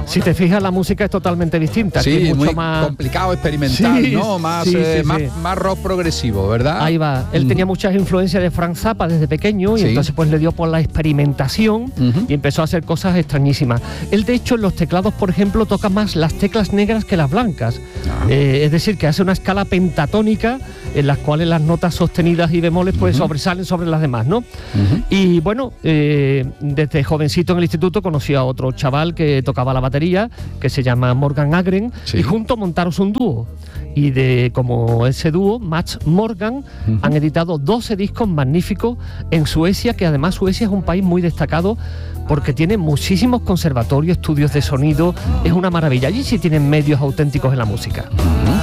Si te fijas, la música es totalmente distinta. Sí, es mucho muy más complicado, experimental, sí, ¿no? Más, sí, más rock progresivo, ¿verdad? Ahí va. Él tenía muchas influencias de Frank Zappa desde pequeño y entonces pues le dio por la experimentación y empezó a hacer cosas extrañísimas. Él, de hecho, en los teclados, por ejemplo, toca más las teclas negras que las blancas. Es decir, que hace una escala pentatónica en las cuales las notas sostenidas y bemoles pues sobresalen sobre las demás, ¿no? Y bueno, desde jovencito en el instituto conoció a otro chaval que tocaba la batería, que se llama Morgan Agren, y juntos montaron un dúo. Y como ese dúo, Mats Morgan, han editado 12 discos magníficos en Suecia, que además Suecia es un país muy destacado porque tiene muchísimos conservatorios, estudios de sonido, es una maravilla. Allí sí tienen medios auténticos en la música.